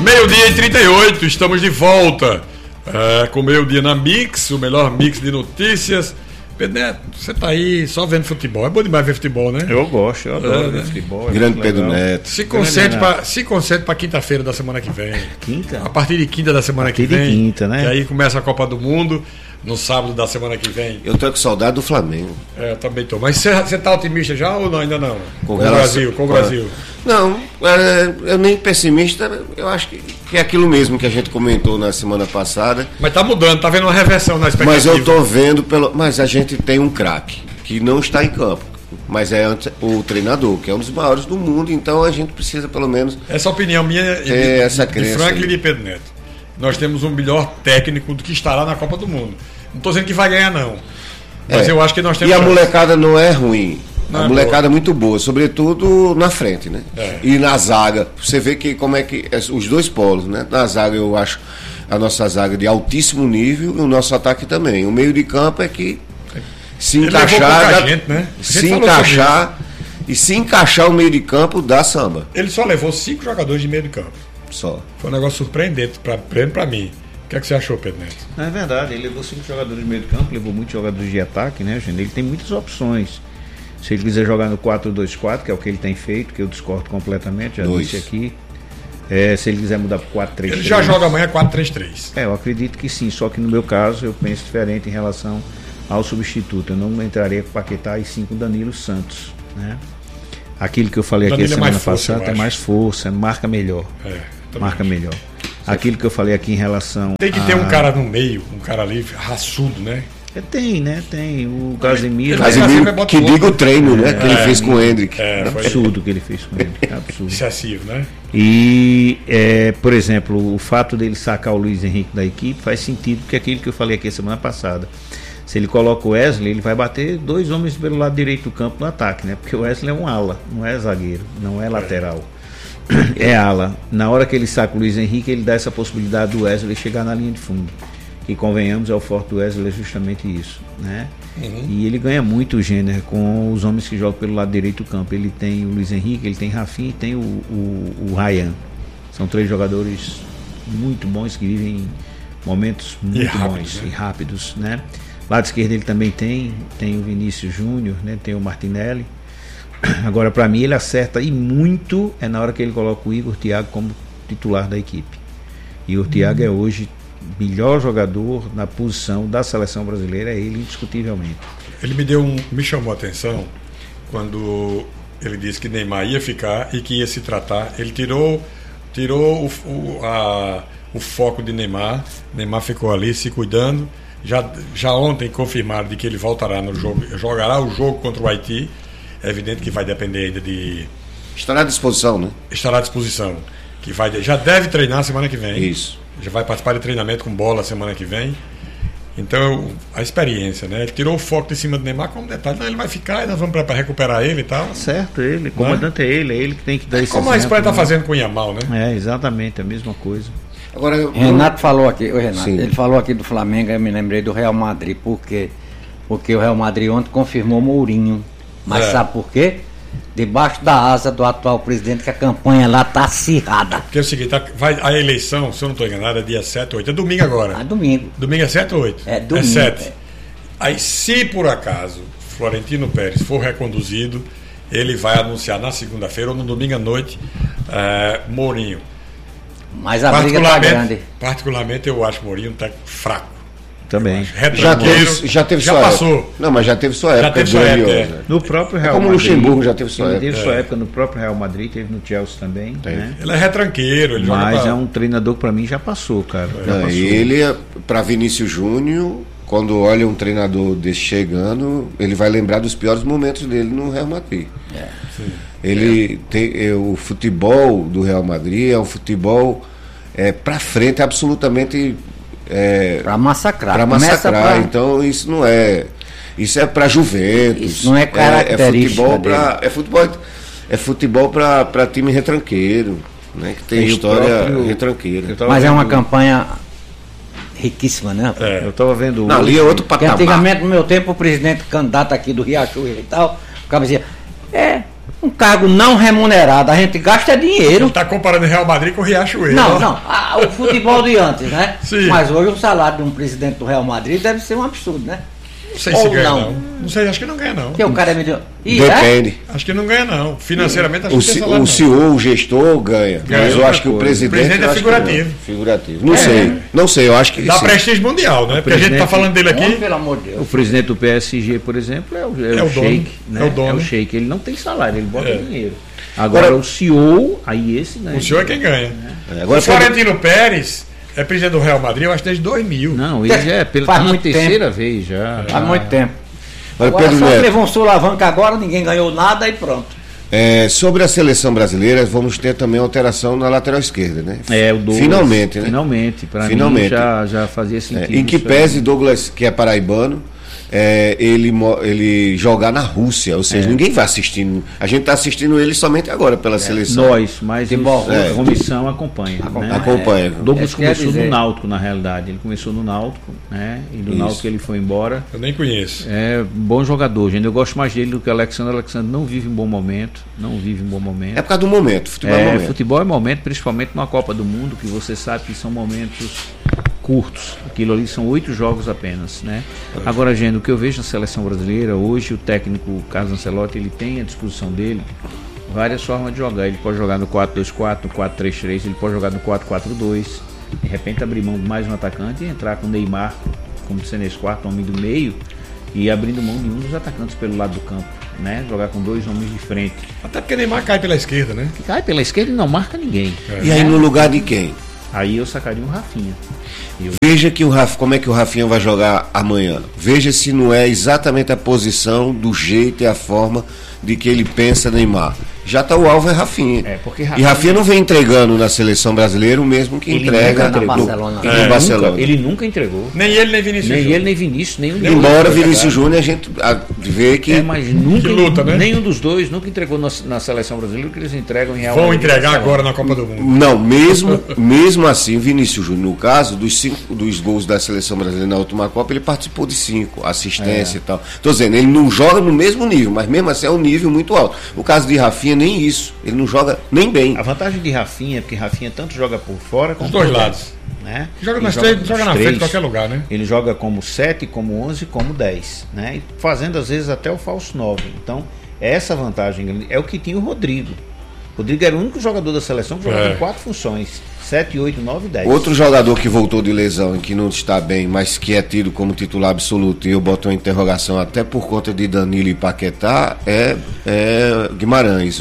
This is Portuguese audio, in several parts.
Meio-dia e 38, estamos de volta com meio-dia na Mix, o melhor mix de notícias. Pedro Neto, você tá aí só vendo futebol. É bom demais ver futebol, né? Eu gosto, eu adoro ver futebol. Grande Pedro Neto. Se concentre para quinta-feira da semana que vem. Quinta? A partir de quinta da semana que vem. Quinta, né? E aí começa a Copa do Mundo no sábado da semana que vem. Eu tô com saudade do Flamengo. Eu também tô. Mas você tá otimista já ou não? Ainda não? Com o Brasil. Não, eu nem pessimista. Eu acho que é aquilo mesmo que a gente comentou na semana passada. Mas tá mudando, tá vendo uma reversão na expectativa. Mas eu tô vendo mas a gente tem um craque que não está em campo. Mas é o treinador, que é um dos maiores do mundo. Então a gente precisa pelo menos... Essa opinião minha de Franklin e de Pedro Neto. Nós temos um melhor técnico do que estará na Copa do Mundo. Não estou dizendo que vai ganhar, não. Mas eu acho que nós temos... E a molecada não é ruim. A molecada é muito boa, sobretudo na frente, né? E na zaga. Você vê que como é que... Os dois polos, né? Na zaga eu acho a nossa zaga de altíssimo nível e o nosso ataque também. O meio de campo é que se encaixar... Gente, né? Se encaixar o meio de campo, dá samba. Ele só levou 5 jogadores de meio de campo. Só. Foi um negócio surpreendente para mim. O que é que você achou, Pedro Neto? É verdade, ele levou 5 jogadores de meio de campo, levou muitos jogadores de ataque, né, gente? Ele tem muitas opções. Se ele quiser jogar no 4-2-4, que é o que ele tem feito, que eu discordo completamente, já disse aqui. Se ele quiser mudar para 4-3-3. Ele já joga amanhã 4-3-3. Eu acredito que sim, só que no meu caso eu penso diferente em relação ao substituto. Eu não entraria com Paquetá e sim com Danilo Santos, né? Aquilo que eu falei aqui a semana passada é mais força, marca melhor. Marca melhor. Aquilo que eu falei aqui em relação... Tem que ter um cara no meio, um cara ali raçudo, né? Tem, né? Tem o Casemiro. Que diga o treino, né? Que ele fez com o Hendrick. Absurdo que ele fez com o Hendrick. Absurdo. Excessivo, né? E, por exemplo, o fato dele sacar o Luiz Henrique da equipe faz sentido, porque aquilo que eu falei aqui a semana passada. Se ele coloca o Wesley, ele vai bater 2 homens pelo lado direito do campo no ataque, né? Porque o Wesley é um ala, não é zagueiro, não é lateral. É ala. Na hora que ele saca o Luiz Henrique, ele dá essa possibilidade do Wesley chegar na linha de fundo. Que convenhamos, é o forte do Wesley, é justamente isso, né? E ele ganha muito o gênero com os homens que jogam pelo lado direito do campo. Ele tem o Luiz Henrique, ele tem Rafinha e tem o Ryan. São 3 jogadores muito bons que vivem momentos muito bons, né? E rápidos, né? Lado esquerdo ele também tem o Vinícius Júnior, né? Tem o Martinelli. Agora, para mim, ele acerta e muito na hora que ele coloca o Igor Thiago como titular da equipe. E o Thiago é hoje melhor jogador na posição da seleção brasileira, é ele indiscutivelmente. Ele me chamou a atenção quando ele disse que Neymar ia ficar e que ia se tratar. Ele tirou o foco de Neymar. Neymar ficou ali se cuidando. Já ontem confirmaram de que ele voltará no jogo, jogará o jogo contra o Haiti. É evidente que vai depender ainda de... Estará à disposição, né? Estará à disposição. Já deve treinar semana que vem. Isso. Já vai participar de treinamento com bola semana que vem. Então, a experiência, né? Ele tirou o foco de cima do Neymar como detalhe. Não, ele vai ficar e nós vamos para recuperar ele e tal. Certo, ele. O comandante é ele que tem que dar esse como a Espanha está fazendo com o Yamal, né? Exatamente, a mesma coisa. Agora, Renato falou aqui, ele falou aqui do Flamengo, eu me lembrei do Real Madrid, porque o Real Madrid ontem confirmou Mourinho. Mas sabe por quê? Debaixo da asa do atual presidente, que a campanha lá está acirrada. Porque é o seguinte, a eleição, se eu não estou enganado, é dia 7 ou 8. É domingo agora. Domingo. Domingo é 7 ou 8? É domingo. É 7. Aí, se por acaso Florentino Pérez for reconduzido, ele vai anunciar na segunda-feira ou no domingo à noite Mourinho. Mas a briga está grande. Particularmente, eu acho Mourinho um técnico fraco. Também. Já teve sua passou. Época. Não, mas já teve sua época. No próprio Real Madrid. Como o Luxemburgo já teve sua época. Teve sua época no próprio Real Madrid, teve no Chelsea também. Né? Ele é retranqueiro. Mas é um treinador que para mim já passou, cara. Ele, para Vinícius Júnior, quando olha um treinador desse chegando, ele vai lembrar dos piores momentos dele no Real Madrid. Ele tem o futebol do Real Madrid é um futebol para frente absolutamente para massacrar. Então isso não é. Isso é para Juventus. Isso não é característica é futebol para time retranqueiro, né? Que tem história retranqueira. Mas é uma campanha riquíssima, né? Eu estava vendo. Não, ali é outro patamar. Antigamente, no meu tempo, o presidente candidato aqui do Riachuelo e tal, ficava dizendo, Um cargo não remunerado, a gente gasta dinheiro. Ele está comparando o Real Madrid com o Riachuelo. Não. O futebol de antes, né? Sim. Mas hoje o salário de um presidente do Real Madrid deve ser um absurdo, né? Não sei se ganha, não. Não sei, acho que não ganha, não. Porque o cara é milionário. Depende. Acho que não ganha, não. Financeiramente, acho que tem salário, O CEO, o gestor, ganha. Mas eu acho que o presidente é figurativo. Figurativo. Não sei, eu acho que dá prestígio mundial, né? Porque a gente está falando dele aqui. Pelo amor de Deus. O presidente do PSG, por exemplo, é o Sheik. Né? É o dono. É o Sheik. Ele não tem salário, ele bota dinheiro. Agora o CEO, aí esse ganha. O CEO é quem ganha. Agora, o Florentino Pérez é presidente do Real Madrid, eu acho desde 2000. Não, ele já é pela terceira vez já. Há muito tempo. Agora só levou um sulavanca agora, ninguém ganhou nada e pronto. Sobre a seleção brasileira, vamos ter também alteração na lateral esquerda, né? O Douglas. Finalmente, né? Finalmente, para mim já fazia sentido. Em que pese Douglas, que é paraibano, ele jogar na Rússia, ou seja, ninguém vai assistindo. A gente está assistindo ele somente agora pela seleção. Mas a comissão acompanha. Acompanha. Douglas começou no Náutico, na realidade. Ele começou no Náutico, né? E do Náutico ele foi embora. Eu nem conheço. É bom jogador, gente. Eu gosto mais dele do que o Alexandre. O Alexandre não vive um bom momento. É por causa do momento. Futebol é momento, principalmente numa Copa do Mundo, que você sabe que são momentos curtos. Aquilo ali são 8 jogos apenas, né? Agora, gente, o que eu vejo na seleção brasileira, hoje o técnico Carlos Ancelotti, ele tem à disposição dele várias formas de jogar. Ele pode jogar no 4-2-4, no 4-3-3, ele pode jogar no 4-4-2, de repente abrir mão de mais um atacante e entrar com o Neymar, como ser nesse quarto homem do meio, e abrindo mão de um dos atacantes pelo lado do campo, né? Jogar com 2 homens de frente. Até porque Neymar cai pela esquerda, né? Cai pela esquerda e não marca ninguém. E aí no lugar de quem? Aí eu sacaria um Rafinha. Veja que como é que o Rafinha vai jogar amanhã. Veja se não é exatamente a posição, do jeito e a forma de que ele pensa Neymar. Já está o alvo é Rafinha. E Rafinha não vem entregando na seleção brasileira o mesmo que entrega no Barcelona. Ele nunca entregou. Nem ele, nem Vinícius. Nem Vinícius, nenhum. Embora Vinícius Júnior a gente vê que... mas nunca, que luta, né? Nenhum dos dois nunca entregou na seleção brasileira o que eles entregam em Real Madrid. Vão entregar agora na Copa do Mundo. Não, mesmo assim, Vinícius Júnior, no caso, dos gols da seleção brasileira na última Copa, ele participou de 5, assistência e tal. Estou dizendo, ele não joga no mesmo nível, mas mesmo assim é um nível muito alto. O caso de Rafinha, nem isso. Ele não joga nem bem. A vantagem de Rafinha é porque Rafinha tanto joga por fora como os dois lados. Né? Joga na frente em qualquer lugar, né? Ele joga como 7, como 11, como 10, né? E fazendo às vezes até o falso 9. Então, essa vantagem é o que tinha o Rodrigo. O Rodrigo era o único jogador da seleção que jogava em 4 funções: 7, 8, 9 e 10. Outro jogador que voltou de lesão e que não está bem, mas que é tido como titular absoluto, e eu boto uma interrogação até por conta de Danilo e Paquetá, é Guimarães,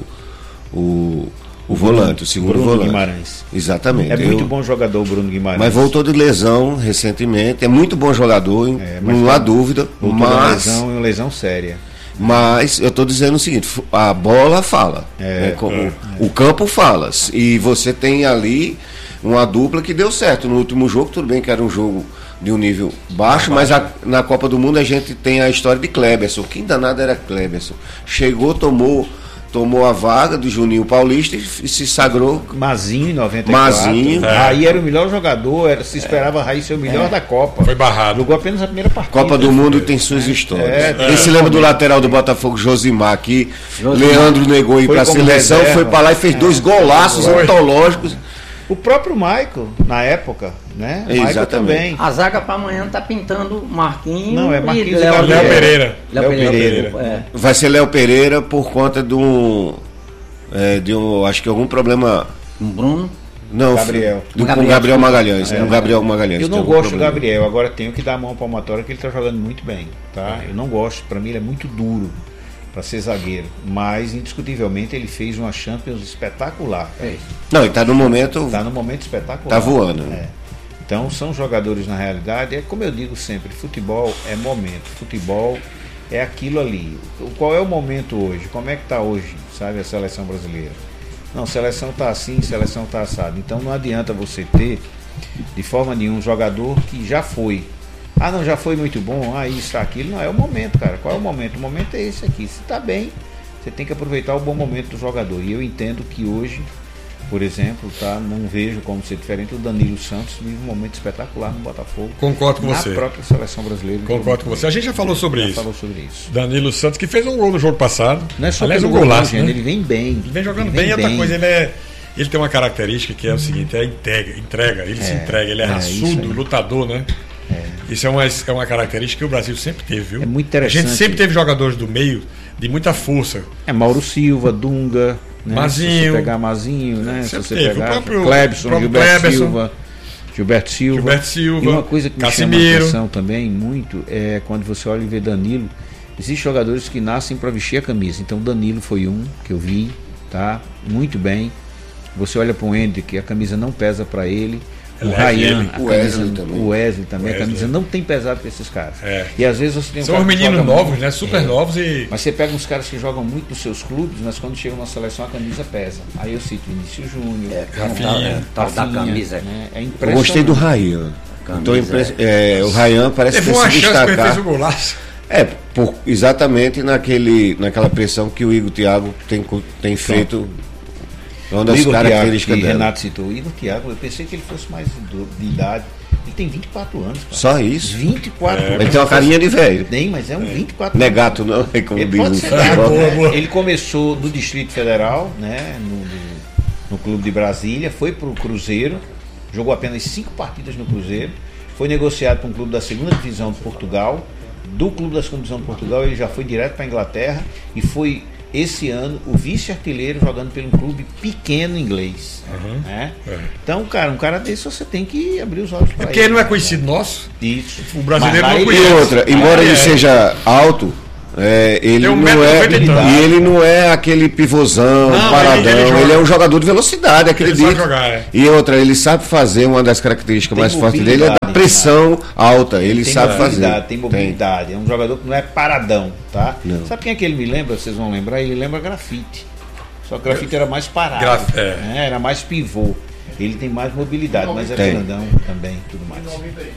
o volante, o segundo Bruno volante. Guimarães. Exatamente. É muito bom jogador o Bruno Guimarães. Mas voltou de lesão recentemente. É muito bom jogador, não há dúvida. Mas uma lesão séria. Mas eu estou dizendo o seguinte: a bola fala. O campo fala. E você tem ali uma dupla que deu certo no último jogo. Tudo bem que era um jogo de um nível baixo, mas na Copa do Mundo a gente tem a história de Kleberson. Quem danado era Kleberson? Chegou, tomou a vaga do Juninho Paulista e se sagrou. Mazinho em 94. Mazinho. Aí era o melhor jogador, se esperava Raí ser o melhor da Copa. Foi barrado. Jogou apenas a primeira partida. Copa do Mundo tem suas histórias. Quem se lembra do lateral do Botafogo, Josimar, que Leandro negou ir para a seleção, foi para lá e fez 2 golaços antológicos. O próprio Michael, na época, né? Michael também. A zaga para amanhã tá pintando Marquinhos. Não, é Marquinhos e Léo Pereira. Léo Pereira. Vai ser Léo Pereira por conta de um acho que algum problema. Bruno? Não, Gabriel. Com Gabriel Magalhães. Gabriel Magalhães. Eu não gosto do Gabriel, agora tenho que dar a mão palmatória que ele tá jogando muito bem, tá? Eu não gosto, para mim ele é muito duro para ser zagueiro, mas indiscutivelmente ele fez uma Champions espetacular. Não, ele está no momento. Está no momento espetacular. Está voando. Então são jogadores na realidade. É como eu digo sempre, futebol é momento, futebol é aquilo ali. Qual é o momento hoje? Como é que está hoje, sabe, a seleção brasileira? Não, seleção está assim, seleção está assado. Então não adianta você ter de forma nenhuma um jogador que já foi. Ah, não, já foi muito bom, isso, aquilo. Não, é o momento, cara. Qual é o momento? O momento é esse aqui. Se tá bem, você tem que aproveitar o bom momento do jogador. E eu entendo que hoje por exemplo, tá? Não vejo como ser diferente. O Danilo Santos vive um momento espetacular no Botafogo. Concordo com você. Na própria seleção brasileira. Concordo com você. A gente já falou sobre isso. Falou sobre isso. Danilo Santos, que fez um gol no jogo passado. Não é só aliás, um golaço, né? Ele vem bem. Ele vem jogando bem. E outra coisa, ele tem uma característica que é o seguinte, é a entrega. Ele se entrega, ele é raçudo, lutador, né? Isso é uma característica que o Brasil sempre teve, viu? É muito interessante. A gente sempre teve jogadores do meio de muita força. Mauro Silva, Dunga, né? Mazinho. Se você pegar Mazinho, né? Se você pegar o próprio Clebson, Gilberto Silva. E uma coisa que me chama a atenção também muito é quando você olha e vê Danilo. Existem jogadores que nascem para vestir a camisa. Então Danilo foi um que eu vi, tá? Muito bem. Você olha para o Hendrick, a camisa não pesa para ele. O Ryan, o Wesley também. A camisa não tem pesado para esses caras. E às vezes você tem São os meninos novos, né? Super novos e. Mas você pega uns caras que jogam muito nos seus clubes, mas quando chegam na seleção a camisa pesa. Aí eu cito Vinícius Júnior, Rafinha, da camisa. Né? É impressionante. Eu gostei do Ryan. O Ryan parece que se destacar. Fez o golaço. Exatamente naquela pressão que o Igor Thiago tem feito. Uma das características dele. Renato citou. O Igor Thiago, eu pensei que ele fosse mais de idade. Ele tem 24 anos. Cara. Só isso? 24 anos. Ele tem uma carinha de velho. Tem, mas é um 24 não é gato, não. É como diz Ele começou no Distrito Federal, né, no Clube de Brasília, foi para o Cruzeiro, jogou apenas 5 partidas no Cruzeiro, foi negociado para um clube da 2ª divisão de Portugal. Do clube da 2ª divisão de Portugal ele já foi direto para a Inglaterra e foi esse ano o vice-artilheiro jogando pelo clube pequeno inglês. Né? Então, cara, um cara desse você tem que abrir os olhos para ele. Porque ele não é conhecido nosso. Isso. O brasileiro não conhece. E outra, embora ele seja alto, ele não é aquele pivôzão, paradão. Ele é um jogador de velocidade, acredito. Ele sabe jogar, E outra, ele sabe fazer, uma das características mais fortes dele é da pressão alta. Ele sabe fazer. Tem mobilidade. É um jogador que não é paradão, tá? Não. Sabe quem é que ele me lembra? Vocês vão lembrar? Ele lembra Grafite. Só que Grafite era mais parado. Era mais pivô. Ele tem mais mobilidade, mas é grandão também, tudo mais.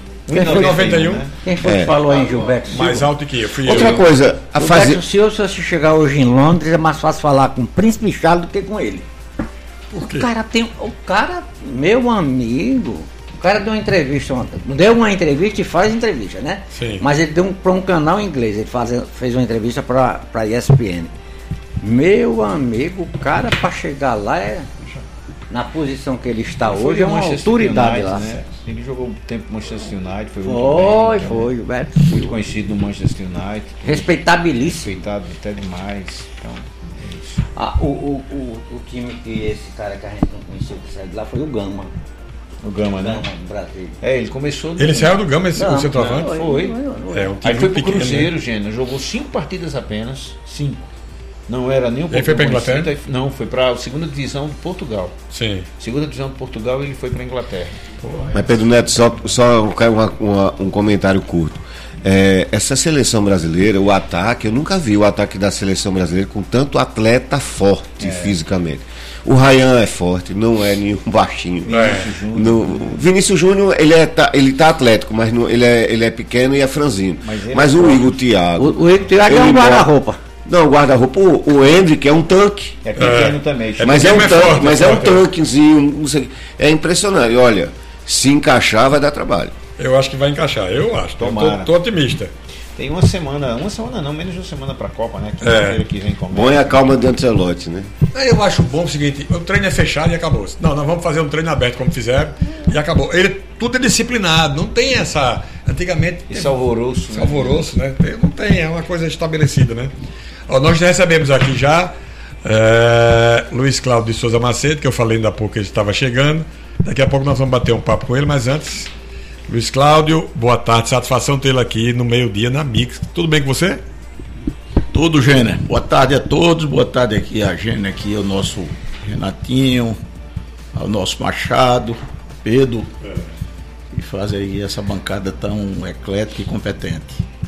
91. Né? Quem foi que falou aí, Gilberto Silva? Mais alto que eu. Outra coisa, Gilberto Silva, se você chegar hoje em Londres, é mais fácil falar com o Príncipe Charles do que com ele. Por quê? O cara, meu amigo, o cara deu uma entrevista ontem. Deu uma entrevista e faz entrevista, né? Sim. Mas ele deu para um canal em inglês. Ele fez uma entrevista para a ESPN. Meu amigo, o cara para chegar lá na posição que ele está hoje, é uma autoridade lá. Né? Ele jogou um tempo no Manchester United. Foi, Gilberto. Muito conhecido no Manchester United. Respeitabilíssimo. Respeitado até demais. Então, é isso. O time que esse cara que a gente não conhecia que saiu de lá foi o Gama. O Gama, né? Do Brasil. Ele começou. Ele saiu do Gama, esse centroavante? Foi. Aí foi pro Cruzeiro, Gênero. Jogou 5 partidas apenas. 5. Não era nem o Ele foi para a Inglaterra? Não, foi para a 2ª divisão de Portugal. Sim. 2ª divisão de Portugal ele foi para a Inglaterra. Mas Pedro Neto, só um comentário curto. Essa seleção brasileira, o ataque, eu nunca vi o ataque da seleção brasileira com tanto atleta forte fisicamente. O Ryan é forte, não é nenhum baixinho. Vinícius Júnior, ele tá atlético, mas ele é pequeno e é franzino. Mas o Igor Thiago. O Igor Thiago é um guarda-roupa. Não, o guarda-roupa, o Hendrick é um tanque. É pequeno também. Mas é um tanque, mas é um tanquezinho. Não sei, é impressionante. Olha, se encaixar vai dar trabalho. Eu acho que vai encaixar, eu acho. Tô otimista. Tem uma semana não, menos de uma semana para a Copa, né? Que vem começa. Bom é a calma de Ancelotti, né? Eu acho bom o seguinte, o treino é fechado e acabou. Não, nós vamos fazer um treino aberto como fizeram e acabou. Tudo é disciplinado, não tem essa... Antigamente... Esse alvoroço. Esse alvoroço, né? Não tem, é uma coisa estabelecida, né? Nós recebemos aqui já Luiz Cláudio de Souza Macedo, que eu falei ainda há pouco que ele estava chegando. Daqui a pouco nós vamos bater um papo com ele, mas antes, Luiz Cláudio, boa tarde, satisfação tê-lo aqui no meio-dia na Mix. Tudo bem com você? Tudo, Gêner. Boa tarde a todos, boa tarde aqui a Gêner, aqui ao nosso Renatinho, ao nosso Machado, Pedro, que faz aí essa bancada tão eclética e competente.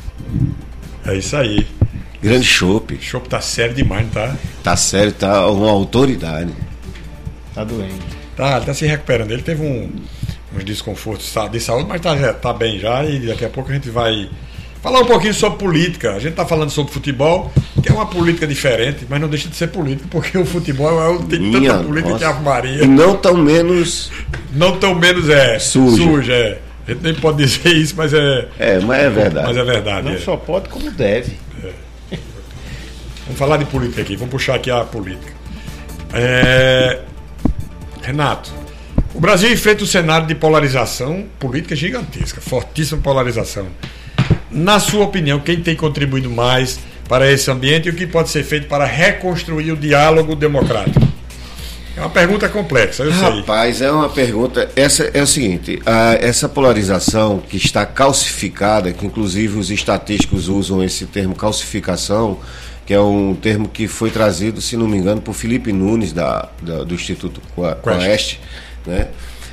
É isso aí. Grande Chopp. Chopp tá sério demais, não tá? Tá sério, tá uma autoridade. Tá doente. Tá se recuperando. Ele teve uns desconfortos de saúde, mas tá bem já e daqui a pouco a gente vai Falar um pouquinho sobre política. A gente está falando sobre futebol, que é uma política diferente, mas não deixa de ser política, porque o futebol tem tanta política que a Maria. E não tão menos. Não tão menos suja. A gente nem pode dizer isso, mas mas é verdade. Mas é verdade. Não só pode, como deve. Vamos falar de política aqui, vamos puxar aqui a política. Renato, o Brasil enfrenta um cenário de polarização política gigantesca, fortíssima polarização. Na sua opinião, quem tem contribuído mais para esse ambiente e o que pode ser feito para reconstruir o diálogo democrático? É uma pergunta complexa, eu sei. Rapaz, é uma pergunta. Essa é o seguinte: essa polarização que está calcificada, que inclusive os estatísticos usam esse termo calcificação, que é um termo que foi trazido, se não me engano, por Felipe Nunes, do Instituto Quest, né?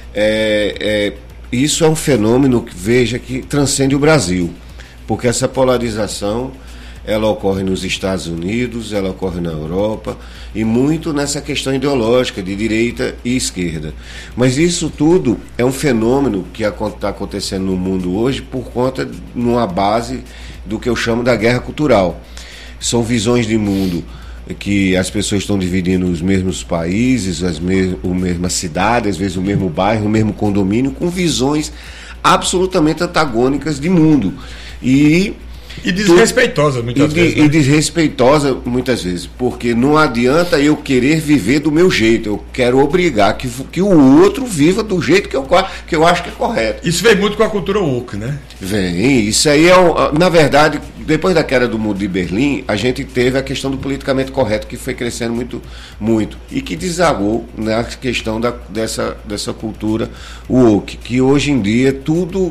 Isso é um fenômeno que transcende o Brasil, porque essa polarização ela ocorre nos Estados Unidos, ela ocorre na Europa, e muito nessa questão ideológica de direita e esquerda. Mas isso tudo é um fenômeno que está acontecendo no mundo hoje por conta, numa base do que eu chamo da guerra cultural. São visões de mundo que as pessoas estão dividindo os mesmos países, a mesma cidade, às vezes o mesmo bairro, o mesmo condomínio, com visões absolutamente antagônicas de mundo. E desrespeitosa muitas vezes. Né? E desrespeitosa muitas vezes, porque não adianta eu querer viver do meu jeito, eu quero obrigar que o outro viva do jeito que eu acho que é correto. Isso vem muito com a cultura woke, né? Vem, isso aí na verdade, depois da queda do muro de Berlim, a gente teve a questão do politicamente correto, que foi crescendo muito, muito, e que desagou na questão dessa cultura woke, que hoje em dia tudo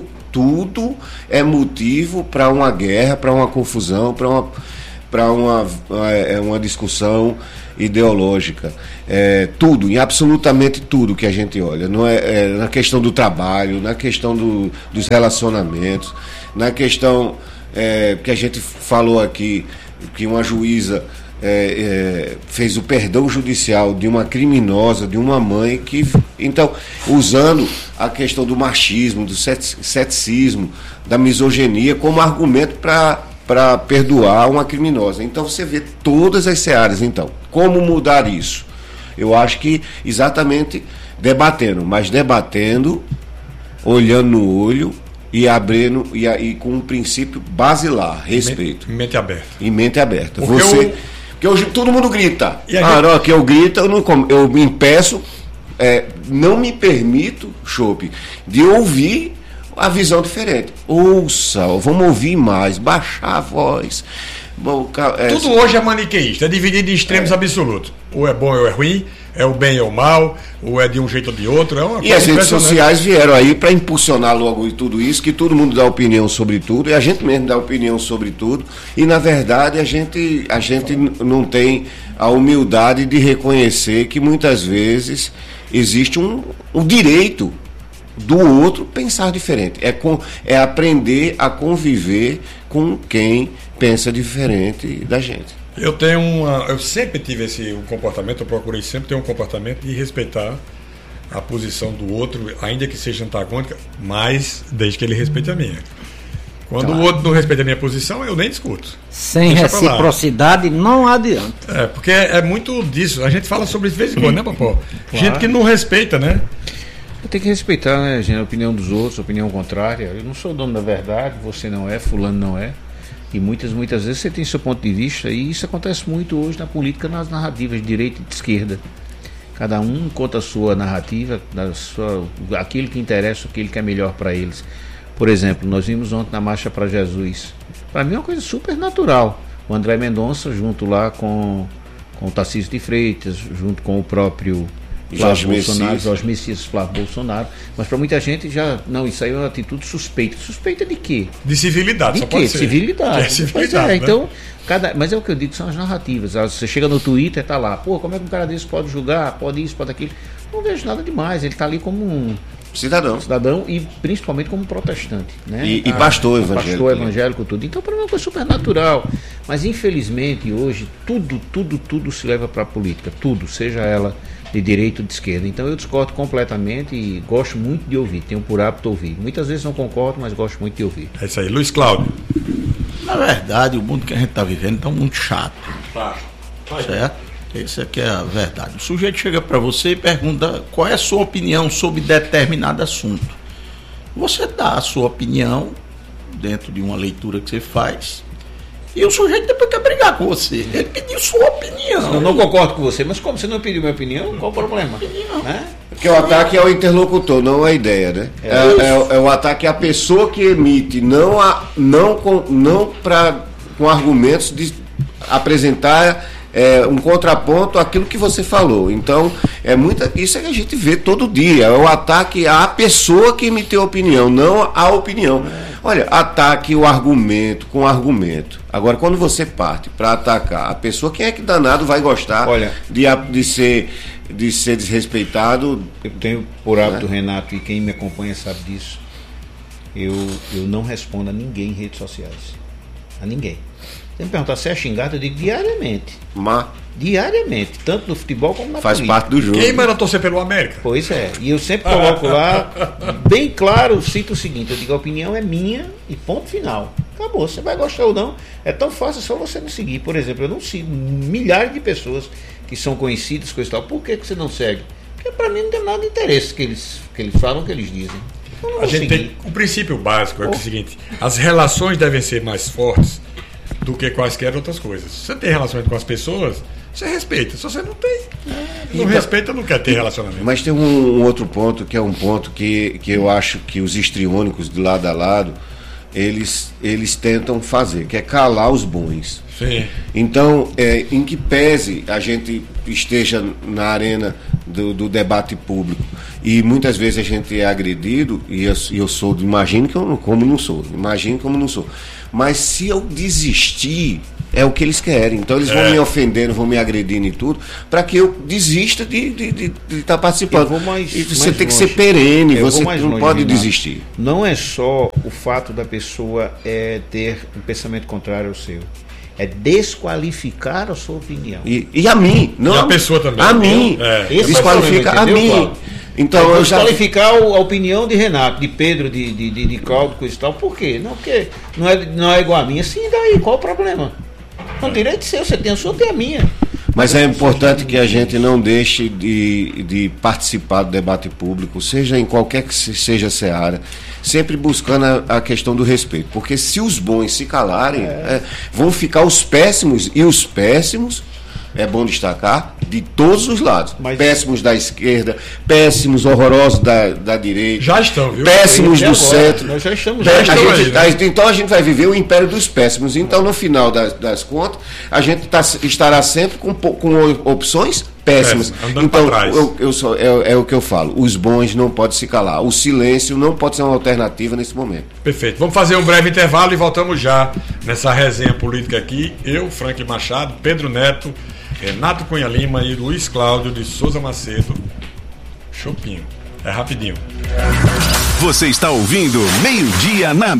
é motivo para uma guerra, para uma confusão, para uma discussão ideológica. Tudo, em absolutamente tudo que a gente olha. Não na questão do trabalho, na questão dos relacionamentos, na questão que a gente falou aqui, que uma juíza fez o perdão judicial de uma criminosa, de uma mãe que, então, usando a questão do machismo, do ceticismo, da misoginia como argumento para perdoar uma criminosa. Então você vê todas as searas. Então, como mudar isso? Eu acho que exatamente debatendo, olhando no olho e abrindo e com um princípio basilar, respeito. Mente aberta. E mente aberta. Porque hoje todo mundo grita. Não, que eu grito, eu me impeço, não me permito, Chope, de ouvir a visão diferente. Ouça, vamos ouvir mais, baixar a voz. Tudo hoje é maniqueísta, é dividido em extremos absolutos. Ou é bom ou é ruim, é o bem ou o mal, ou é de um jeito ou de outro. E as redes sociais vieram aí para impulsionar logo tudo isso, que todo mundo dá opinião sobre tudo, e a gente mesmo dá opinião sobre tudo, e na verdade a gente não tem a humildade de reconhecer que muitas vezes existe um direito do outro pensar diferente. É aprender a conviver com quem pensa diferente da gente. Eu sempre tive um comportamento, eu procurei sempre ter um comportamento de respeitar a posição do outro, ainda que seja antagônica, mas desde que ele respeite a minha. Quando o outro não respeita a minha posição, eu nem discuto. Sem reciprocidade não adianta. Porque é muito disso. A gente fala sobre isso de vez em quando, né, Popó? Claro. Gente que não respeita, né? Tem que respeitar, né, gente, a opinião dos outros, a opinião contrária. Eu não sou dono da verdade, você não é, fulano não é. E muitas vezes você tem seu ponto de vista, e isso acontece muito hoje na política, nas narrativas de direita e de esquerda. Cada um conta a sua narrativa, aquilo que interessa, aquilo que é melhor para eles. Por exemplo, nós vimos ontem na Marcha para Jesus. Para mim é uma coisa super natural. O André Mendonça, junto lá com o Tarcísio de Freitas, junto com o próprio Flávio Bolsonaro, Jorge Messias, Flávio Bolsonaro, mas para muita gente isso aí é uma atitude suspeita. Suspeita de quê? De civilidade, de só quê? Pode ser. Civilidade. Civilidade, né? Então, mas é o que eu digo, são as narrativas. Você chega no Twitter, tá lá, como é que um cara desse pode julgar, pode isso, pode aquilo? Não vejo nada demais, ele tá ali como um cidadão e principalmente como protestante, né? E pastor evangélico. Pastor evangélico, tudo. Então, para mim é uma coisa super natural. Mas infelizmente hoje tudo se leva para a política, tudo, seja ela de direita ou de esquerda. Então eu discordo completamente e gosto muito de ouvir, tenho por hábito ouvir. Muitas vezes não concordo, mas gosto muito de ouvir. É isso aí, Luiz Cláudio. Na verdade, o mundo que a gente está vivendo está muito chato. Tá. Certo? Essa aqui é a verdade. O sujeito chega para você e pergunta qual é a sua opinião sobre determinado assunto. Você dá a sua opinião dentro de uma leitura que você faz e o sujeito depois quer brigar com você. Ele pediu sua opinião. Eu não concordo com você, mas como você não pediu minha opinião, qual o problema? Né? Porque o ataque é o interlocutor, não a ideia, né? É o ataque à pessoa que emite, não com argumentos de apresentar um contraponto àquilo que você falou. Então, isso é que a gente vê todo dia. É o ataque à pessoa que emitiu a opinião, não à opinião. Olha, ataque o argumento com argumento. Agora, quando você parte para atacar a pessoa, quem é que danado vai gostar de ser desrespeitado? Eu tenho por hábito, Renato, e quem me acompanha sabe disso, eu não respondo a ninguém em redes sociais. A ninguém. Se me perguntar se é xingado, eu digo diariamente. Diariamente, tanto no futebol como na política. Faz parte do jogo. Quem manda torcer pelo América? Pois é, e eu sempre coloco lá, bem claro, cito o seguinte, eu digo, a opinião é minha e ponto final. Acabou, você vai gostar ou não, é tão fácil, é só você não seguir. Por exemplo, eu não sigo milhares de pessoas que são conhecidas, coisa e tal. Por que você não segue? Porque para mim não tem nada de interesse que eles falam, que eles dizem. A gente tem o princípio básico, é o seguinte, as relações devem ser mais fortes do que quaisquer outras coisas. Se você tem relacionamento com as pessoas, você respeita. Se você não tem, não respeita, não quer ter relacionamento. Mas tem um outro ponto, que é um ponto que eu acho que os histriônicos de lado a lado, eles tentam fazer, que é calar os bons. Sim. Então, em que pese a gente esteja na arena do debate público e muitas vezes a gente é agredido, e eu sou, imagino como não sou, mas se eu desistir, é o que eles querem. Então eles vão me ofendendo, vão me agredindo e tudo, para que eu desista de estar participando. E você tem que ser perene, você não pode desistir. Não é só o fato da pessoa ter um pensamento contrário ao seu. É desqualificar a sua opinião. E a mim. Não, e a pessoa também. A mim. Desqualifica a mim. Paulo? Então, eu desqualificar a opinião de Renato, de Pedro, de Cláudio, coisa e tal. Por quê? Não, porque não é igual a minha. Sim, daí, qual o problema? Não, direito seu, você tem a sua, tem a minha. Mas é importante que a gente não deixe de participar do debate público, seja em qualquer que seja a seara, sempre buscando a questão do respeito. Porque se os bons se calarem, vão ficar os péssimos, e os péssimos, é bom destacar, de todos os lados. Péssimos da esquerda, péssimos, horrorosos da direita. Já estão, viu? Péssimos do centro. Nós já estamos. Então a gente vai viver o império dos péssimos. Então, no final das contas, a gente estará sempre com opções péssimas. Então, é o que eu falo. Os bons não podem se calar. O silêncio não pode ser uma alternativa nesse momento. Perfeito. Vamos fazer um breve intervalo e voltamos já nessa resenha política aqui. Eu, Franklin Machado, Pedro Neto, Renato Cunha Lima e Luiz Cláudio de Souza Macedo. Chopinho. É rapidinho. Você está ouvindo Meio-Dia na